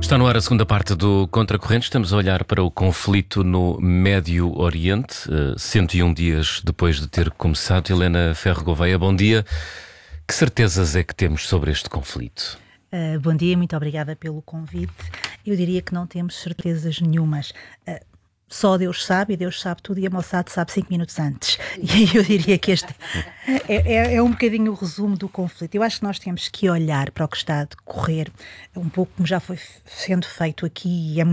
Está no ar a segunda parte do Contracorrente. Estamos a olhar para o conflito no Médio Oriente, 101 dias depois de ter começado. Helena Ferro Gouveia, bom dia. Que certezas é que temos sobre este conflito? Bom dia, muito obrigada pelo convite. Eu diria que não temos certezas nenhumas. Só Deus sabe, e Deus sabe tudo, e a Mossad sabe 5 minutos antes. E aí eu diria que este é um bocadinho o resumo do conflito. Eu acho que nós temos que olhar para o que está a decorrer, um pouco como já foi sendo feito aqui, e é